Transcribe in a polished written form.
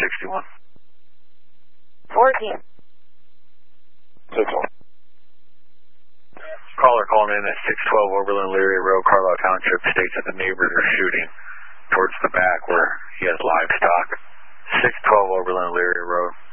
61. 14. 61. Caller calling in at 612 Oberlin Leary Road, Carlisle Township, states that the neighbors are shooting towards the back where he has livestock. 612 Oberlin Leary Road.